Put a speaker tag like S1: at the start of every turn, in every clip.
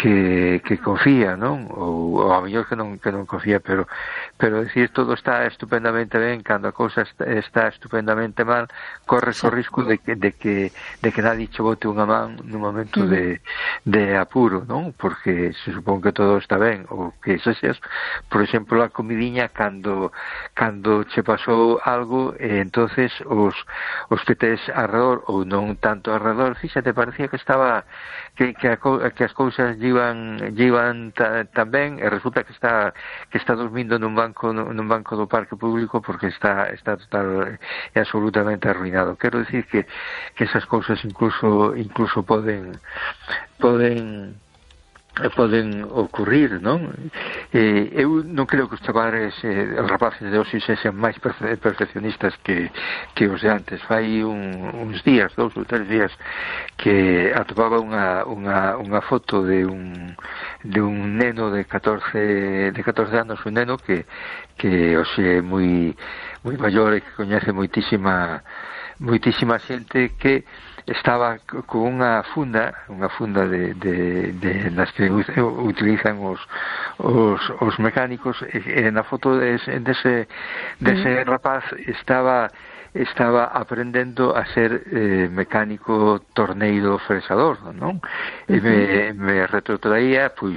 S1: confía, non? Ou a mellor que non confía, pero decir todo está estupendamente ben cando a cousa está estupendamente mal, corres o risco de que nadie che bote unha man nun momento de apuro, non? Porque se supón que todo está ben, ou que sexas, por exemplo, a comidiña cando che pasou algo, entonces os que tes alrededor ou non tanto alrededor, fíxate, parecía que estaba que as cousas llevan tan ben, e resulta que está dormindo nun banco do parque público porque está total e absolutamente arruinado. Quero decir que esas cousas incluso poden ocurrir, non? Eu non creo que os chavales, os rapaces de hoxe sexan máis perfeccionistas que os de antes. Fai uns días, 2 ou 3 días, que atopaba unha foto de un neno de 14 anos, un neno que hoxe é moi maior e que coñece moitísima xente, que estaba con unha funda nas que utilizan os mecánicos, e na foto dese rapaz estaba aprendendo a ser mecánico torneiro fresador, non? E me retrotraía pois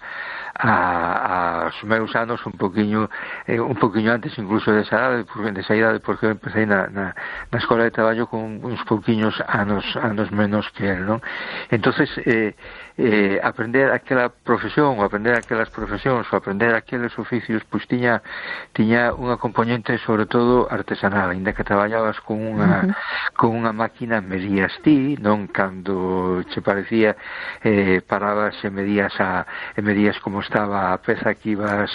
S1: aos meus anos un poquinho antes incluso desa idade, porque eu empecé na escola de traballo con uns pouquiños anos menos que él, non? Entonces aprender aquela profesión, ou aprender aquelas profesións, ou aprender aqueles oficios, pois tiña unha componente sobre todo artesanal, ainda que traballabas con unha máquina, medías ti, non? Cando che parecía, parabas e medías como estaba a peza que ibas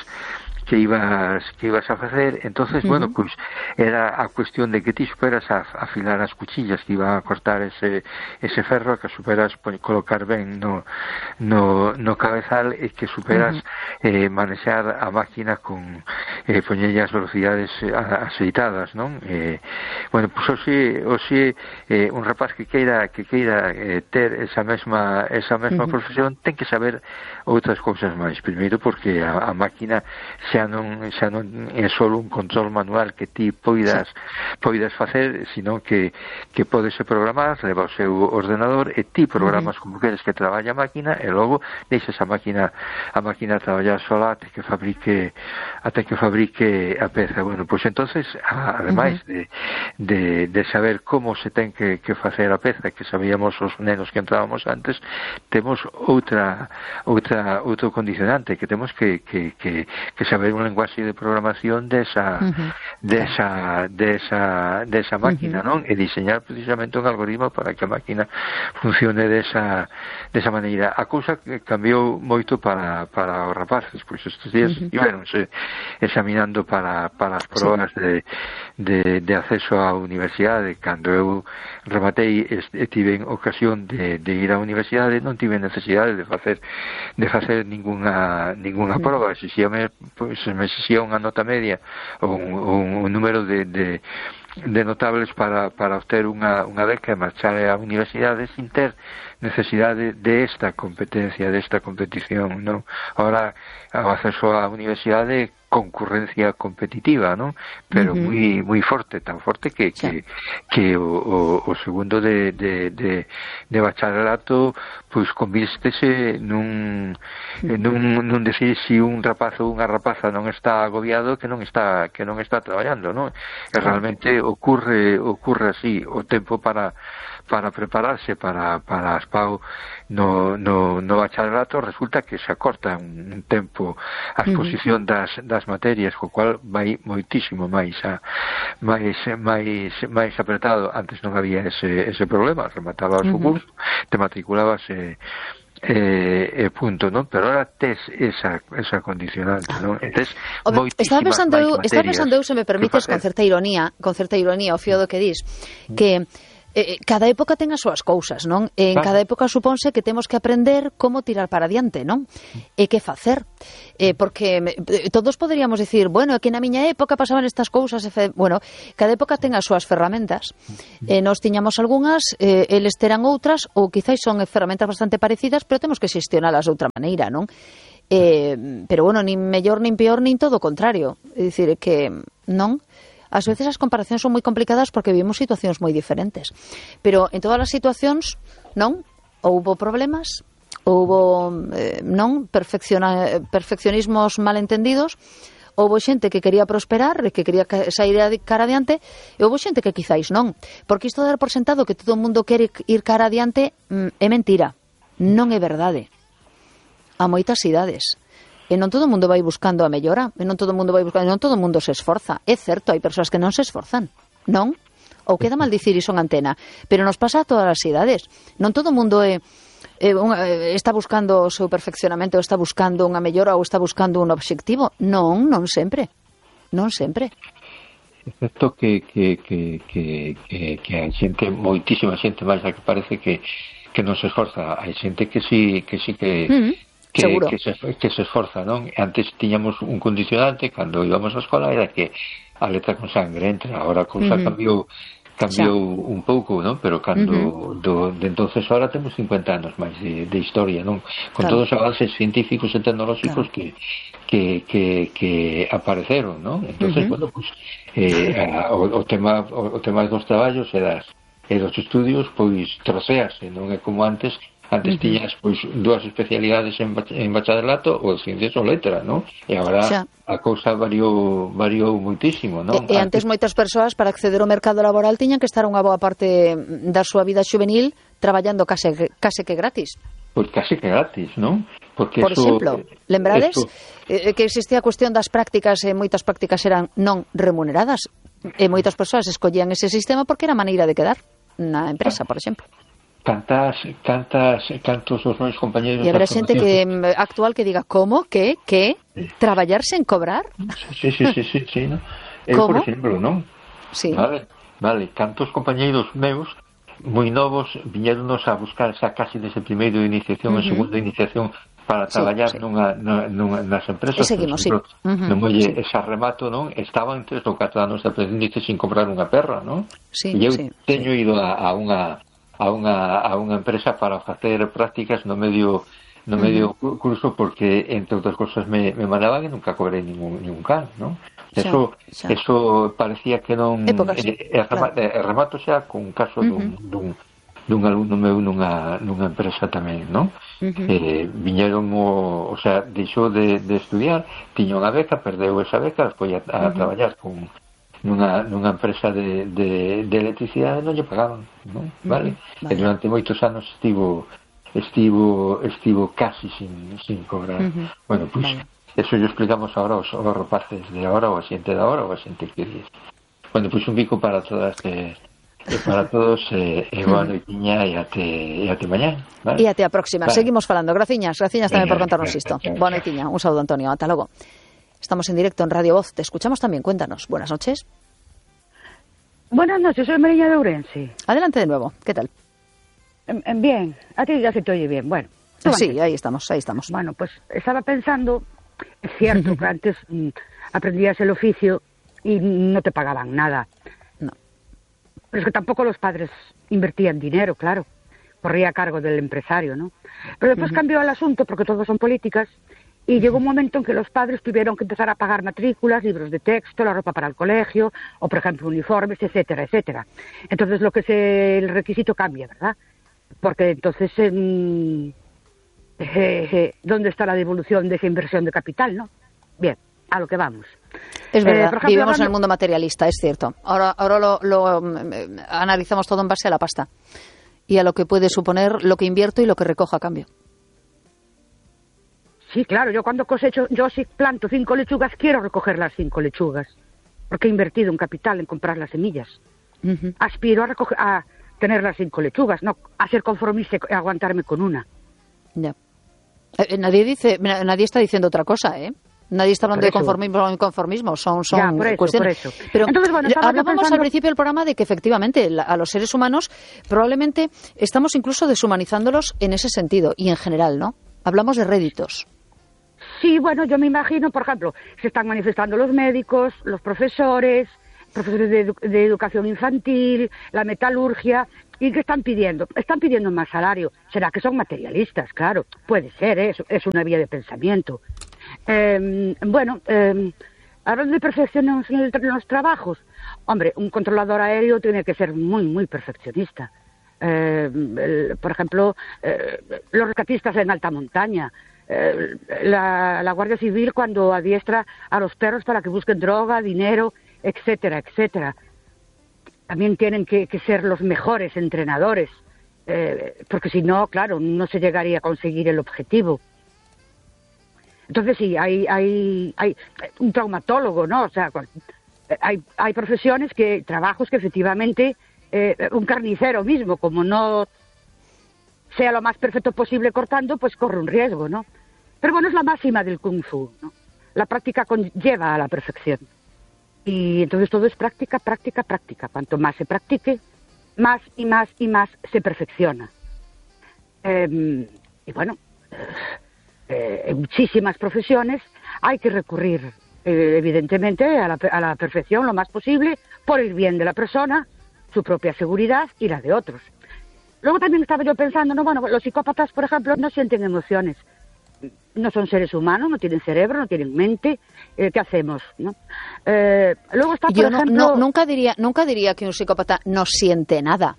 S1: a facer. Entonces, bueno, pues era a cuestión de que ti superas a afilar as cuchillas que iban a cortar ese ferro, que superas colocar ben no cabezal, e que superas manexar a máquina con poñelle as velocidades axeitadas, non? Bueno, pues hoxe un rapaz que queira ter esa mesma profesión ten que saber outras cousas máis. Primeiro, porque a máquina xa non é só un control manual que ti poidas facer, sino que podese programar, leva o seu ordenador e ti programas como queres que traballe a máquina, e logo deixas a máquina traballar sola até que fabrique a peza. Bueno, pois entonces, ademais de saber como se ten que facer a peza, que sabíamos os nenos que entrábamos antes, temos outro condicionante, que temos que saber un lenguaxe de programación desa máquina, non? E diseñar precisamente un algoritmo para que a máquina funcione desa maneira. A cousa cambiou moito para os rapaces, pois estes días ibanse examinando para as probas de acceso á universidade. Cando eu rematei e tive ocasión de ir á universidade, non tive necesidade de facer ninguna proba. Me exixía unha nota media ou un número de notables para obter unha beca e marchar á universidade sin ter necesidade de esta competencia, de esta competición, non? Ahora, o acceso á universidade, concurrencia competitiva, non? Pero moi forte, tan forte que o segundo de bacharelato pois convístese nun decir si un rapaz ou unha rapaza non está agobiado que non está traballando, non? E realmente ocurre así. O tempo para prepararse para as PAU no bacharelato resulta que se acorta un tempo a exposición das materias, co cual vai moitísimo máis apretado. Antes non había ese problema, rematabas o curso, te matriculabas punto, non? Pero ahora tes esa condicionante, non?
S2: Estaba pensando eu, se me permites, con certa ironía, o fío do que dis, que cada época ten as súas cousas, non? En cada época supónse que temos que aprender como tirar para adiante, non? E que facer. Porque todos poderíamos dicir, bueno, é que na miña época pasaban estas cousas, bueno, cada época ten as súas ferramentas. Nós tiñamos algunhas, eles terán outras, ou quizáis son ferramentas bastante parecidas, pero temos que xestionalas de outra maneira, non? Pero bueno, nin mellor, nin peor, nin todo o contrario. É dicir, que non... Ás veces as comparacións son moi complicadas porque vivimos situacións moi diferentes. Pero en todas as situacións, non? Houbo problemas, houbo non perfeccionismos malentendidos, houbo xente que quería prosperar, que quería sair cara adiante, e houbo xente que quizáis non. Porque isto de dar por sentado que todo o mundo quere ir cara adiante é mentira. Non é verdade. Há moitas idades. E non todo o mundo vai buscando a mellora, e non todo o mundo vai buscando, non todo o mundo se esforza. É certo, hai persoas que non se esforzan, non? Ou queda mal dicir iso en antena, pero nos pasa a todas as idades. Non todo o mundo está buscando o seu perfeccionamento, ou está buscando unha mellora, ou está buscando un obxectivo. Non sempre. Non sempre.
S1: É certo que hai xente, moitísima xente máis a que parece que non se esforza. Hai xente que sí que se esforza, non? Antes tiñamos un condicionante cando íbamos á escola, era que a letra con sangre entra. Agora a cousa cambiou un pouco, non? Pero cando de entonces ahora temos 50 anos máis de historia, non? Con todos os avances científicos e tecnolóxicos que apareceron, non? Entonces, bueno, pues o tema dos traballos e dos estudios, pois trocease, non é como antes. Antes tiñas pois dúas especialidades en bacharelato ou ciencias ou letra, non? E agora a cousa variou muitísimo, non?
S2: E antes moitas persoas para acceder ao mercado laboral tiñan que estar unha boa parte da súa vida xuvenil traballando case que gratis.
S1: Pois case que gratis, non? Porque
S2: por exemplo, lembrades que existía a cuestión das prácticas, e moitas prácticas eran non remuneradas, e moitas persoas escollían ese sistema porque era a maneira de quedar na empresa, por exemplo.
S1: Cantos os meus compañeros...
S2: E habrá xente actual que diga, como? Que? Traballar sen cobrar?
S1: Sí, ¿no? Por exemplo, non?
S2: Sí.
S1: Vale, cantos compañeiros meus moi novos viñeronos a buscar esa casi desde primeiro de iniciación e segunda iniciación para traballar nas empresas.
S2: E seguimos,
S1: por exemplo, no molle esa remato, non? Estaban 3 ou 4 anos de aprendiz sin cobrar unha perra, non?
S2: Sí,
S1: e eu teño ido a unha empresa para facer prácticas no medio curso porque, entre outras cosas, me mandaban e nunca cobrei ningún can, non? Eso parecía que non... Remato xa con un caso dun alumno meu nunha empresa tamén, non? Viñeron, o sea, deixou de estudiar, tiña unha beca, perdeu esa beca, foi a traballar con nunha empresa de electricidade, non lle pagaban, non? Vale? E durante moitos anos estivo casi sin cobrar. Bueno, pues eso yo explicamos ahora aos rapaces de ahora, ou a xente de ahora, ou a xente que diz. Bueno, pues un bico para todas para todos, boa noitiña e até mañá, vale?
S2: E até a próxima. Vale. Seguimos falando. Graciñas tamén por contarnos isto. Boa noitiña. Un saúdo, Antonio. Ata logo. Estamos en directo en Radio Voz. Te escuchamos también. Cuéntanos. Buenas noches.
S3: Buenas noches, soy Mariña de Ourense.
S2: Adelante de nuevo. ¿Qué tal?
S3: Bien. A ti ya se te oye bien. Bueno.
S2: Sí, ahí estamos.
S3: Bueno, pues estaba pensando, es cierto que antes aprendías el oficio y no te pagaban nada.
S2: No.
S3: Pero es que tampoco los padres invertían dinero, claro. Corría a cargo del empresario, ¿no? Pero después cambió el asunto porque todos son políticas. Y llegó un momento en que los padres tuvieron que empezar a pagar matrículas, libros de texto, la ropa para el colegio, o por ejemplo uniformes, etcétera, etcétera. Entonces el requisito cambia, ¿verdad? Porque entonces, ¿dónde está la devolución de esa inversión de capital, no? Bien, a lo que vamos.
S2: Es verdad, ejemplo, vivimos en el mundo materialista, es cierto. Ahora lo analizamos todo en base a la pasta y a lo que puede suponer lo que invierto y lo que recojo a cambio.
S3: Sí, claro, yo cuando cosecho, yo si planto 5 lechugas, quiero recoger las 5 lechugas, porque he invertido un capital en comprar las semillas. Aspiro a tener las 5 lechugas, no a ser conformista y aguantarme con una.
S2: Ya. Nadie está diciendo otra cosa, ¿eh? Nadie está hablando de conformismo o inconformismo, son cuestiones.
S3: Por eso.
S2: Pero
S3: entonces, bueno,
S2: hablábamos al principio del programa de que efectivamente a los seres humanos probablemente estamos incluso deshumanizándolos en ese sentido y en general, ¿no? Hablamos de réditos.
S3: Sí, bueno, yo me imagino, por ejemplo, se están manifestando los médicos, los profesores de educación infantil, la metalurgia, ¿y qué están pidiendo? Están pidiendo más salario. ¿Será que son materialistas? Claro, puede ser, es una vía de pensamiento. Hablando de perfección en los trabajos, hombre, un controlador aéreo tiene que ser muy, muy perfeccionista. Por ejemplo, los rescatistas en alta montaña, la Guardia Civil cuando adiestra a los perros para que busquen droga, dinero, etcétera, etcétera. También tienen que ser los mejores entrenadores, porque si no, claro, no se llegaría a conseguir el objetivo. Entonces sí, hay un traumatólogo, ¿no? O sea, hay profesiones trabajos que efectivamente, un carnicero mismo, como no sea lo más perfecto posible cortando, pues corre un riesgo, ¿no? Pero bueno, es la máxima del Kung Fu, ¿no? La práctica conlleva a la perfección. Y entonces todo es práctica, práctica, práctica. Cuanto más se practique, más y más y más se perfecciona. Y bueno, en muchísimas profesiones hay que recurrir, evidentemente, a la perfección lo más posible por el bien de la persona, su propia seguridad y la de otros. Luego también estaba yo pensando, los psicópatas, por ejemplo, no sienten emociones. No son seres humanos, no tienen cerebro, no tienen mente. ¿Qué hacemos? ¿No? Luego está, por ejemplo...
S2: nunca diría que un psicópata no siente nada.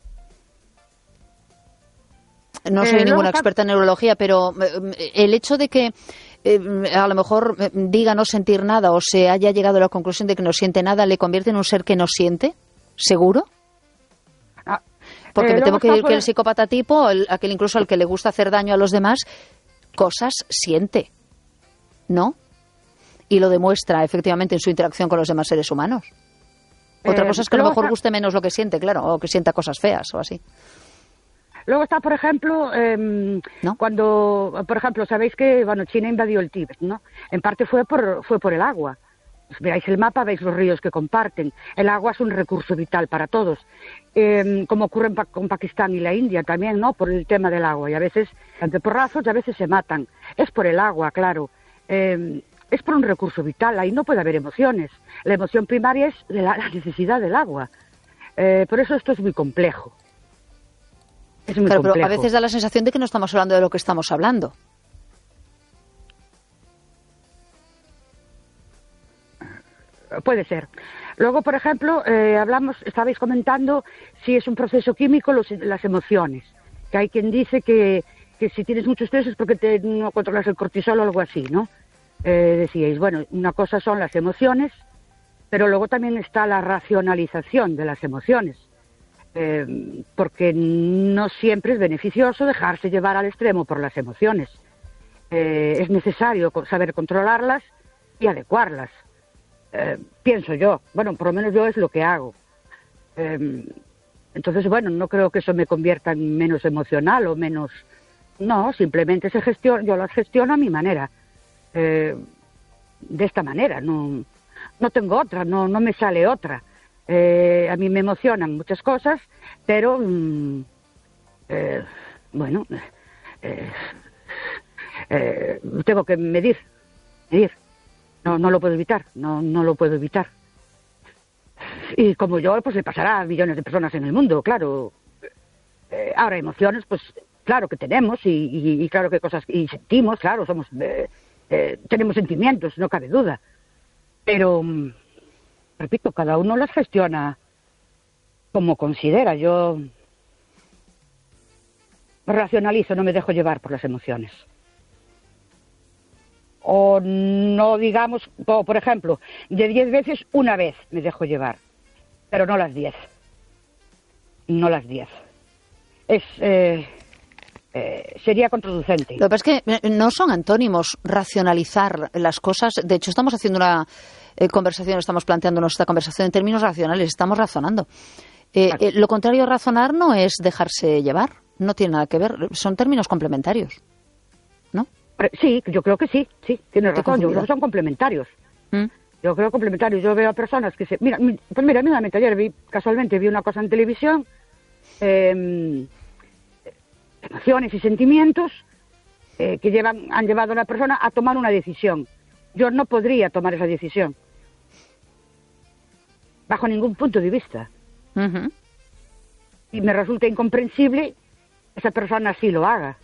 S2: No soy ninguna experta en neurología, pero el hecho de que a lo mejor diga no sentir nada o se haya llegado a la conclusión de que no siente nada, ¿le convierte en un ser que no siente? ¿Seguro? Porque me temo que el psicópata tipo, aquel incluso al que le gusta hacer daño a los demás, cosas siente, ¿no? Y lo demuestra efectivamente en su interacción con los demás seres humanos. Otra cosa es que a lo mejor guste menos lo que siente, claro, o que sienta cosas feas o así.
S3: Luego está, por ejemplo,
S2: ¿no?
S3: Cuando, por ejemplo, sabéis que China invadió el Tíbet, ¿no? En parte fue por el agua. Pues veáis el mapa, veis los ríos que comparten. El agua es un recurso vital para todos. Como ocurre con Pakistán y la India también, ¿no? Por el tema del agua. Y a veces, ante porrazos, y a veces se matan. Es por el agua, claro. Es por un recurso vital. Ahí no puede haber emociones. La emoción primaria es la necesidad del agua. Por eso esto es muy complejo. Es muy complejo.
S2: Pero a veces da la sensación de que no estamos hablando de lo que estamos hablando.
S3: Puede ser. Luego, por ejemplo, estabais comentando si es un proceso químico las emociones. Que hay quien dice que si tienes mucho estrés es porque no controlas el cortisol o algo así, ¿no? Decíais, bueno, una cosa son las emociones, pero luego también está la racionalización de las emociones. Porque no siempre es beneficioso dejarse llevar al extremo por las emociones. Es necesario saber controlarlas y adecuarlas. Pienso yo, por lo menos yo es lo que hago. Entonces, no creo que eso me convierta en menos emocional o menos... No, simplemente yo las gestiono a mi manera. De esta manera, no tengo otra, no me sale otra. A mí me emocionan muchas cosas, pero tengo que medir. No lo puedo evitar, no lo puedo evitar. Y como yo, pues le pasará a millones de personas en el mundo, claro. Ahora, emociones, pues claro que tenemos y claro que cosas, y sentimos, claro, tenemos sentimientos, no cabe duda. Pero, repito, cada uno las gestiona como considera. Yo racionalizo, no me dejo llevar por las emociones. O no digamos, por ejemplo, de 10 veces, una vez me dejo llevar, pero no las 10. No las 10. Sería contraproducente.
S2: Lo que pasa es que no son antónimos racionalizar las cosas. De hecho, estamos haciendo una conversación, estamos planteando nuestra conversación en términos racionales, estamos razonando. Lo contrario a razonar no es dejarse llevar, no tiene nada que ver, son términos complementarios, ¿no?
S3: Sí, yo creo que sí, tienes razón, yo creo que son complementarios. Yo creo complementarios. Yo veo a personas que mira, mismamente ayer casualmente vi una cosa en televisión, emociones y sentimientos que han llevado a la persona a tomar una decisión. Yo no podría tomar esa decisión, bajo ningún punto de vista. Y me resulta incomprensible que esa persona así lo haga.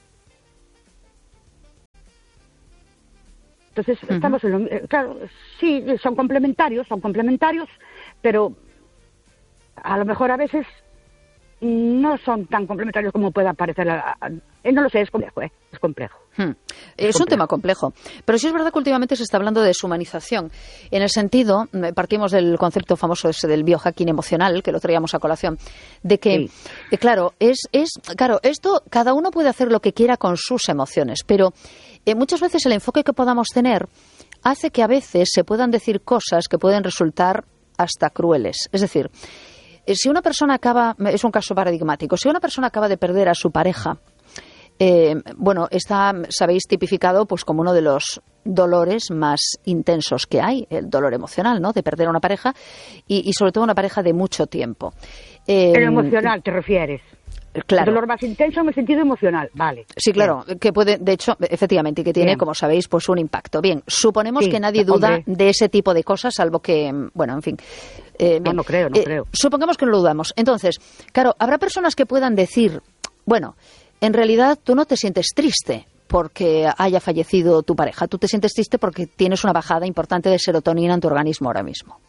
S3: Entonces, estamos en lo... claro, sí, son complementarios, pero a lo mejor a veces no son tan complementarios como pueda parecer. No lo sé, es complejo, es complejo.
S2: Es un tema complejo. Pero sí es verdad que últimamente se está hablando de deshumanización. En el sentido, partimos del concepto famoso ese del biohacking emocional, que lo traíamos a colación, de que, claro, claro, esto cada uno puede hacer lo que quiera con sus emociones, pero muchas veces el enfoque que podamos tener hace que a veces se puedan decir cosas que pueden resultar hasta crueles. Es decir, si una persona es un caso paradigmático, si una persona acaba de perder a su pareja, está, sabéis, tipificado pues como uno de los dolores más intensos que hay, el dolor emocional, ¿no? De perder a una pareja y sobre todo una pareja de mucho tiempo.
S3: ¿El emocional te refieres?
S2: Claro.
S3: El dolor más intenso en el sentido emocional, vale.
S2: Sí, claro, que puede, de hecho, efectivamente, que tiene, como sabéis, pues un impacto. Bien, suponemos que nadie duda de ese tipo de cosas, salvo que, bueno, en fin.
S3: No creo.
S2: Supongamos que no lo dudamos. Entonces, claro, habrá personas que puedan decir, bueno, en realidad tú no te sientes triste porque haya fallecido tu pareja, tú te sientes triste porque tienes una bajada importante de serotonina en tu organismo ahora mismo.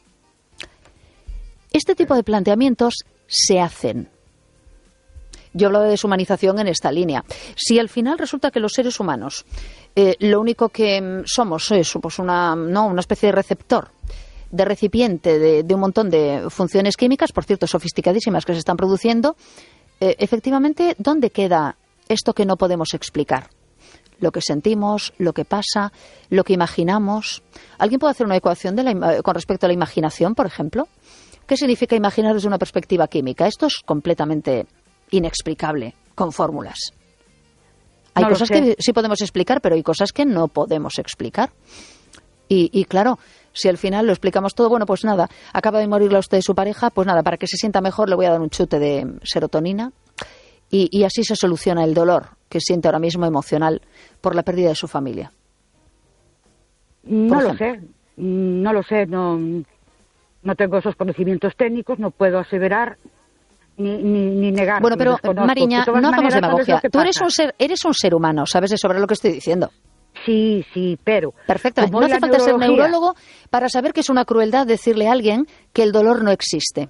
S2: Este tipo de planteamientos se hacen. Yo hablo de deshumanización en esta línea. Si al final resulta que los seres humanos lo único que somos es pues una especie de receptor, de recipiente de un montón de funciones químicas, por cierto, sofisticadísimas que se están produciendo, efectivamente, ¿dónde queda esto que no podemos explicar? Lo que sentimos, lo que pasa, lo que imaginamos. ¿Alguien puede hacer una ecuación con respecto a la imaginación, por ejemplo? ¿Qué significa imaginar desde una perspectiva química? Esto es completamente inexplicable con fórmulas. Hay cosas que sí podemos explicar, pero hay cosas que no podemos explicar. Y claro, si al final lo explicamos todo, bueno, pues nada, acaba de morirle a usted su pareja, pues nada, para que se sienta mejor le voy a dar un chute de serotonina y así se soluciona el dolor que siente ahora mismo emocional por la pérdida de su familia.
S3: No lo sé, no tengo esos conocimientos técnicos, no puedo aseverar ni negar.
S2: Bueno, pero Mariña, no hagamos demagogia. Tú eres un ser humano, sabes de sobra lo que estoy diciendo.
S3: Sí, pero...
S2: Perfecto. No hace falta ser neurólogo para saber que es una crueldad decirle a alguien que el dolor no existe.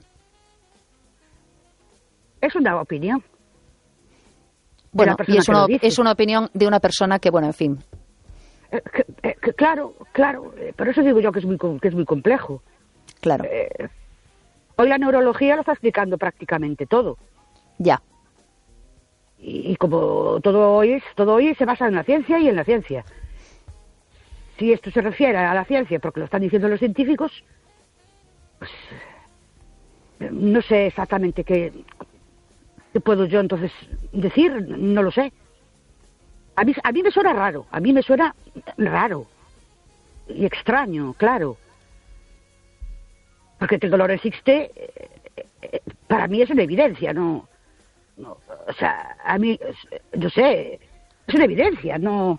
S3: Es una opinión.
S2: Bueno, y es una opinión de una persona que, bueno, en fin.
S3: Claro, por eso digo yo que es muy complejo.
S2: Claro.
S3: Hoy la neurología lo está explicando prácticamente todo.
S2: Ya.
S3: Y como todo hoy se basa en la ciencia y en la ciencia. Si esto se refiere a la ciencia, porque lo están diciendo los científicos, pues no sé exactamente qué puedo yo entonces decir, no lo sé. A mí me suena raro y extraño, claro. Porque el dolor existe, para mí es una evidencia, no, o sea, a mí, yo sé, es una evidencia, no.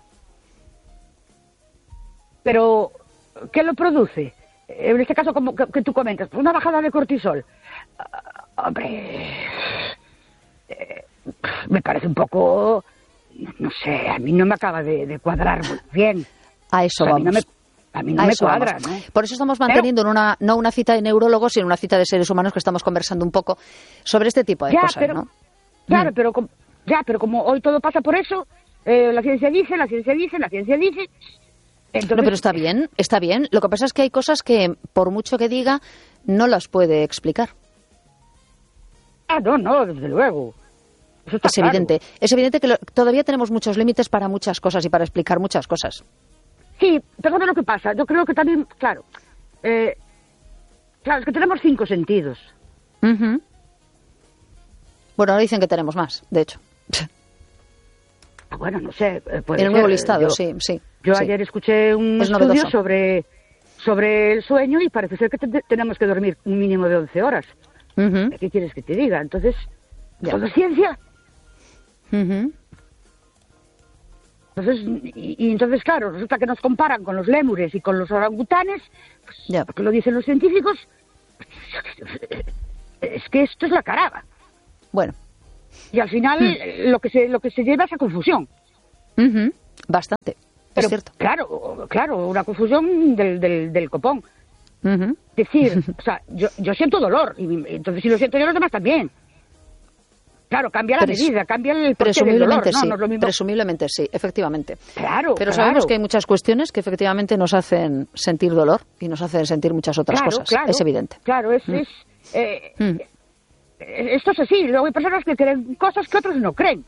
S3: Pero, ¿qué lo produce? En este caso, como que tú comentas, una bajada de cortisol. Hombre, me parece un poco, no sé, a mí no me acaba de cuadrar muy bien.
S2: A eso vamos.
S3: A mí no me cuadra, ¿no?
S2: Por eso estamos manteniendo no una cita de neurólogos, sino una cita de seres humanos que estamos conversando un poco sobre este tipo de cosas, ¿no?
S3: Claro, pero como hoy todo pasa por eso, la ciencia dice. Entonces...
S2: No, pero está bien. Lo que pasa es que hay cosas que, por mucho que diga, no las puede explicar.
S3: No, desde luego. Eso está claro.
S2: Es evidente que todavía tenemos muchos límites para muchas cosas y para explicar muchas cosas.
S3: Sí, perdona lo que pasa. Yo creo que también, claro, es que tenemos 5 sentidos.
S2: Bueno, ahora dicen que tenemos más, de hecho.
S3: Bueno, no sé, puede
S2: en el
S3: ser.
S2: nuevo listado, sí.
S3: Yo ayer escuché un estudio sobre el sueño y parece ser que tenemos que dormir un mínimo de 11 horas. ¿Qué quieres que te diga? Entonces, ¿todo es ciencia? Entonces, claro, resulta que nos comparan con los lémures y con los orangutanes, pues, porque lo dicen los científicos, es que esto es la caraba.
S2: Bueno.
S3: Y al final lo que se lleva es a confusión.
S2: Bastante,
S3: pero,
S2: es cierto.
S3: Claro, una confusión del copón. Decir, o sea, yo siento dolor, y entonces si lo siento yo, los demás también. Claro, cambia la medida, cambia el porqué del dolor, ¿no?
S2: Sí,
S3: no es lo mismo.
S2: Presumiblemente sí, efectivamente.
S3: Claro,
S2: pero sabemos que hay muchas cuestiones que efectivamente nos hacen sentir dolor y nos hacen sentir muchas otras cosas, es evidente.
S3: Claro, esto es así. Luego hay personas que creen cosas que otros no creen.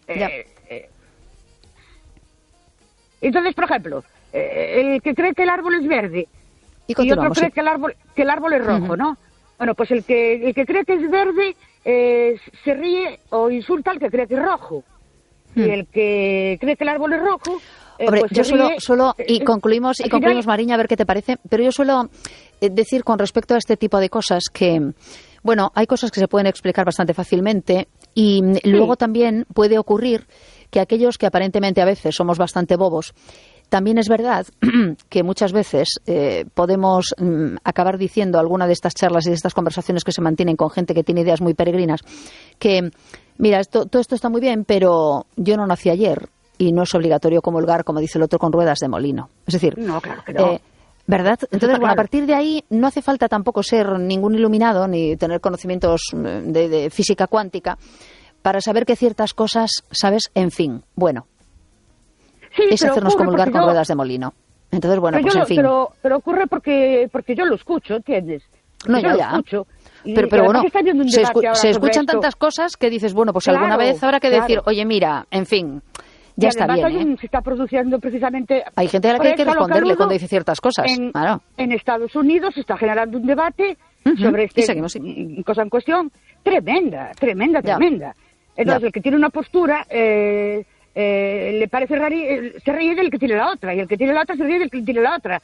S3: Entonces, por ejemplo, el que cree que el árbol es verde y otro cree que el árbol es rojo, ¿no? Bueno, pues el que cree que es verde se ríe o insulta al que cree que es rojo. Y el que cree que el árbol es rojo...
S2: Hombre,
S3: pues
S2: yo suelo y concluimos, Mariña, a ver qué te parece, pero yo suelo decir con respecto a este tipo de cosas que, bueno, hay cosas que se pueden explicar bastante fácilmente y luego también puede ocurrir que aquellos que aparentemente a veces somos bastante bobos, también es verdad que muchas veces podemos acabar diciendo alguna de estas charlas y de estas conversaciones que se mantienen con gente que tiene ideas muy peregrinas, que, mira, todo esto está muy bien, pero yo no nací ayer y no es obligatorio comulgar, como dice el otro, con ruedas de molino. Es decir,
S3: no, claro que no.
S2: ¿Verdad? Entonces, bueno, a partir de ahí no hace falta tampoco ser ningún iluminado ni tener conocimientos de física cuántica para saber que ciertas cosas, ¿sabes? En fin, bueno, es hacernos comulgar con ruedas de molino. Entonces, bueno, pues en fin.
S3: Pero ocurre porque yo lo escucho, ¿entiendes?
S2: No, ya.
S3: Lo escucho.
S2: Pero bueno, se escuchan tantas cosas que dices, bueno, pues alguna vez habrá que decir, oye, mira, en fin, ya está bien.
S3: Se está produciendo precisamente...
S2: Hay gente a la que hay que responderle cuando dice ciertas cosas.
S3: En Estados Unidos se está generando un debate sobre esta cosa en cuestión tremenda. Entonces, el que tiene una postura le parece raro, se ríe del que tiene la otra, y el que tiene la otra se ríe del que tiene la otra.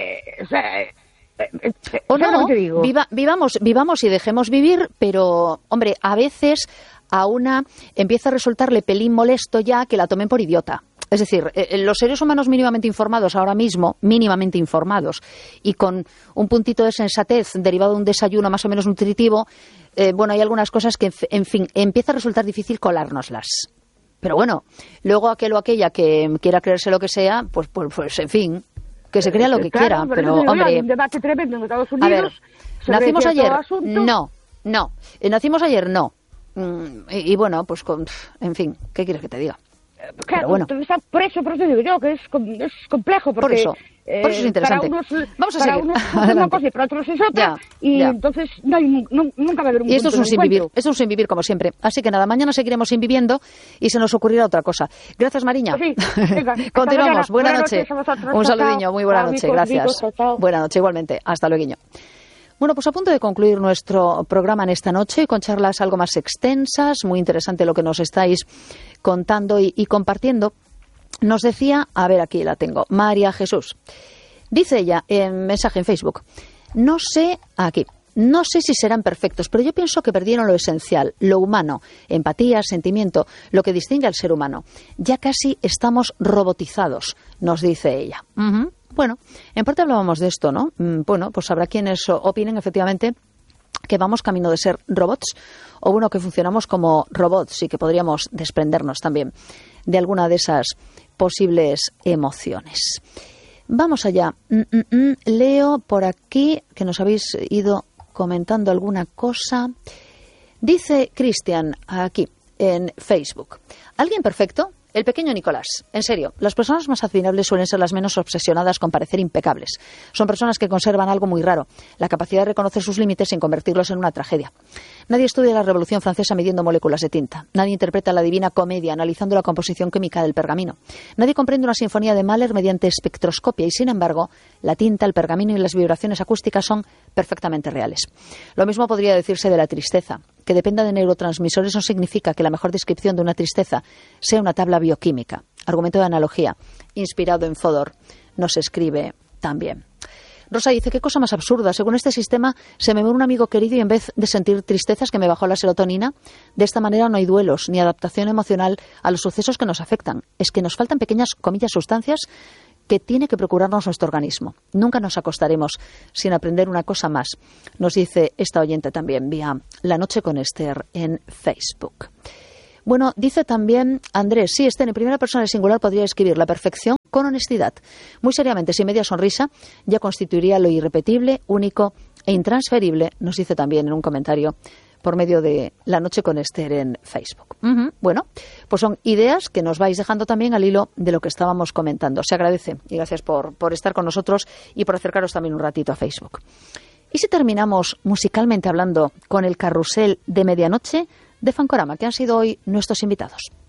S2: O no, vivamos y dejemos vivir, pero, hombre, a veces a una empieza a resultarle pelín molesto ya que la tomen por idiota. Es decir, los seres humanos mínimamente informados ahora mismo, mínimamente informados, y con un puntito de sensatez derivado de un desayuno más o menos nutritivo, bueno, hay algunas cosas que, en fin, empieza a resultar difícil colárnoslas. Pero bueno, luego aquel o aquella que quiera creerse lo que sea, pues en fin, que se crea lo que quiera. Pero, hombre,
S3: hay un debate tremendo en Estados Unidos.
S2: A ver, ¿nacimos ayer? No. ¿Nacimos ayer? No. Y bueno, pues en fin, ¿qué quieres que te diga?
S3: Claro, bueno. Por eso te digo yo que es complejo. Porque,
S2: por eso es interesante. Vamos a seguir.
S3: Para unos es una cosa y para otros es otra. Entonces nunca va a haber un punto de encuentro. Y
S2: esto es un sin vivir como siempre. Así que nada, mañana seguiremos sin viviendo y se nos ocurrirá otra cosa. Gracias, Mariña.
S3: Pues sí, venga,
S2: continuamos. Buenas noches.
S3: Un
S2: saludiño, muy buena noche. Gracias. Buenas noches, igualmente. Hasta luego. Bueno, pues a punto de concluir nuestro programa en esta noche con charlas algo más extensas, muy interesante lo que nos estáis contando y compartiendo. Nos decía, a ver, aquí la tengo, María Jesús. Dice ella en mensaje en Facebook, no sé si serán perfectos, pero yo pienso que perdieron lo esencial, lo humano, empatía, sentimiento, lo que distingue al ser humano. Ya casi estamos robotizados, nos dice ella. Bueno, en parte hablábamos de esto, ¿no? Bueno, pues habrá quienes opinen efectivamente que vamos camino de ser robots, o bueno, que funcionamos como robots y que podríamos desprendernos también de alguna de esas posibles emociones. Vamos allá. Leo por aquí que nos habéis ido comentando alguna cosa. Dice Cristian aquí en Facebook, ¿alguien perfecto? El pequeño Nicolás. En serio, las personas más admirables suelen ser las menos obsesionadas con parecer impecables. Son personas que conservan algo muy raro, la capacidad de reconocer sus límites sin convertirlos en una tragedia. Nadie estudia la Revolución Francesa midiendo moléculas de tinta. Nadie interpreta la Divina Comedia analizando la composición química del pergamino. Nadie comprende una sinfonía de Mahler mediante espectroscopia y, sin embargo, la tinta, el pergamino y las vibraciones acústicas son perfectamente reales. Lo mismo podría decirse de la tristeza. que dependa de neurotransmisores no significa que la mejor descripción de una tristeza sea una tabla bioquímica. Argumento de analogía, inspirado en Fodor, nos escribe también. Rosa dice, qué cosa más absurda. Según este sistema, se me muere un amigo querido y en vez de sentir tristezas que me bajó la serotonina, de esta manera no hay duelos ni adaptación emocional a los sucesos que nos afectan. Es que nos faltan pequeñas, comillas, sustancias que tiene que procurarnos nuestro organismo. Nunca nos acostaremos sin aprender una cosa más. Nos dice esta oyente también vía La Noche con Esther en Facebook. Bueno, dice también Andrés, sí, Esther, en primera persona y singular podría escribir la perfección con honestidad. Muy seriamente, sin media sonrisa, ya constituiría lo irrepetible, único e intransferible, nos dice también en un comentario por medio de La Noche con Esther en Facebook. Bueno, pues son ideas que nos vais dejando también al hilo de lo que estábamos comentando. Se agradece y gracias por estar con nosotros y por acercaros también un ratito a Facebook. ¿Y si terminamos musicalmente hablando con el carrusel de medianoche de Fancorama, que han sido hoy nuestros invitados?